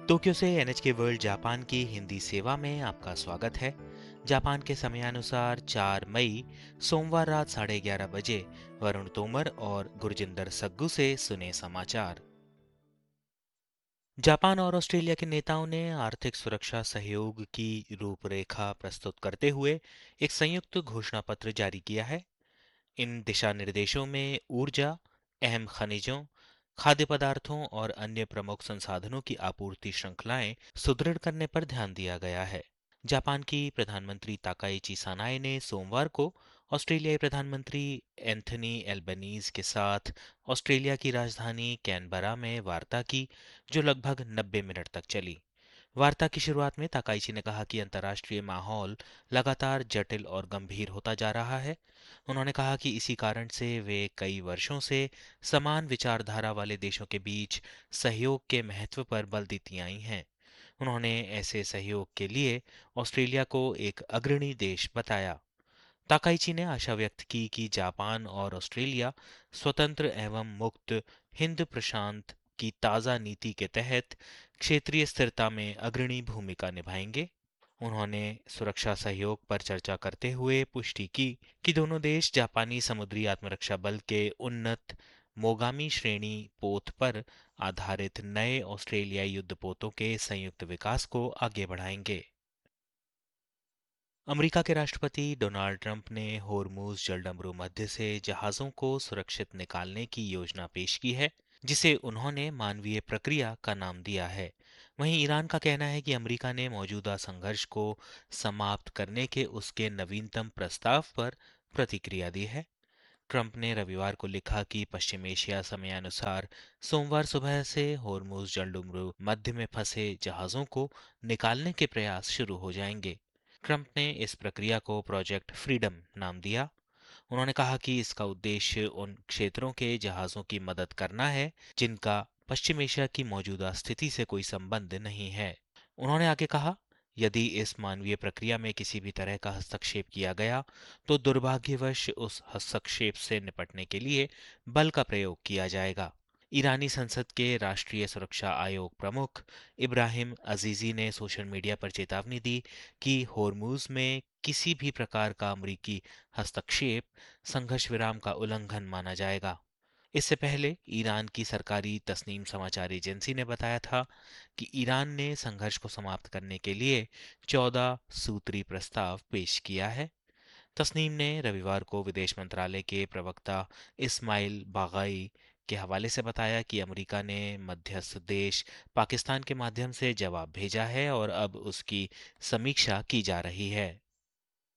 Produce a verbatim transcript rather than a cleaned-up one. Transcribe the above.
Tokyo से NHK world Japan की हिंदी सेवा में आपका स्वागत है। जापान के समयानुसार चार मई सोमवार रात साढ़े ग्यारह बजे वरुण तोमर और गुरजिंदर सग्गू से सुने समाचार। जापान और ऑस्ट्रेलिया के नेताओं ने आर्थिक सुरक्षा सहयोग की रूपरेखा प्रस्तुत करते हुए एक संयुक्त घोषणा पत्र जारी किया है। इन दिशा निर्देशों में ऊर्जा, अहम खनिजों, खाद्य पदार्थों और अन्य प्रमुख संसाधनों की आपूर्ति श्रृंखलाएं सुदृढ़ करने पर ध्यान दिया गया है। जापान की प्रधानमंत्री ताकाइची सानाए ने सोमवार को ऑस्ट्रेलियाई प्रधानमंत्री एंथनी एल्बनीज के साथ ऑस्ट्रेलिया की राजधानी कैनबरा में वार्ता की, जो लगभग नब्बे मिनट तक चली। वार्ता की शुरुआत में ताकाइची ने कहा कि अंतर्राष्ट्रीय माहौल लगातार जटिल और गंभीर होता जा रहा है। उन्होंने कहा कि इसी कारण से वे कई वर्षों से समान विचारधारा वाले देशों के बीच सहयोग के महत्व पर बल देती आई हैं। उन्होंने ऐसे सहयोग के लिए ऑस्ट्रेलिया को एक अग्रणी देश बताया। ताकाइची ने आशा व्यक्त की कि जापान और ऑस्ट्रेलिया स्वतंत्र एवं मुक्त हिंद प्रशांत की ताज़ा नीति के तहत क्षेत्रीय स्थिरता में अग्रणी भूमिका निभाएंगे। उन्होंने सुरक्षा सहयोग पर चर्चा करते हुए पुष्टि की कि दोनों देश जापानी समुद्री आत्मरक्षा बल के उन्नत मोगामी श्रेणी पोत पर आधारित नए ऑस्ट्रेलियाई युद्धपोतों के संयुक्त विकास को आगे बढ़ाएंगे। अमेरिका के राष्ट्रपति डोनाल्ड ट्रंप ने होर्मुज जलडमरू मध्य से जहाजों को सुरक्षित निकालने की योजना पेश की है, जिसे उन्होंने मानवीय प्रक्रिया का नाम दिया है। वहीं ईरान का कहना है कि अमेरिका ने मौजूदा संघर्ष को समाप्त करने के उसके नवीनतम प्रस्ताव पर प्रतिक्रिया दी है। ट्रंप ने रविवार को लिखा कि पश्चिम एशिया समयानुसार सोमवार सुबह से होर्मुज जलडमरू मध्य में फंसे जहाजों को निकालने के प्रयास शुरू हो जाएंगे। ट्रंप ने इस प्रक्रिया को प्रोजेक्ट फ्रीडम नाम दिया। उन्होंने कहा कि इसका उद्देश्य उन क्षेत्रों के जहाज़ों की मदद करना है जिनका पश्चिम एशिया की मौजूदा स्थिति से कोई संबंध नहीं है। उन्होंने आगे कहा, यदि इस मानवीय प्रक्रिया में किसी भी तरह का हस्तक्षेप किया गया तो दुर्भाग्यवश उस हस्तक्षेप से निपटने के लिए बल का प्रयोग किया जाएगा। ईरानी संसद के राष्ट्रीय सुरक्षा आयोग प्रमुख इब्राहिम अजीजी ने सोशल मीडिया पर चेतावनी दी कि होर्मुज में किसी भी प्रकार का अमरीकी हस्तक्षेप संघर्ष विराम का उल्लंघन माना जाएगा। इससे पहले ईरान की सरकारी तस्नीम समाचार एजेंसी ने बताया था कि ईरान ने संघर्ष को समाप्त करने के लिए चौदह सूत्री प्रस्ताव पेश किया है। तस्नीम ने रविवार को विदेश मंत्रालय के प्रवक्ता इस्माइल बागाई के हवाले से बताया कि अमेरिका ने मध्यस्थ देश पाकिस्तान के माध्यम से जवाब भेजा है और अब उसकी समीक्षा की जा रही है।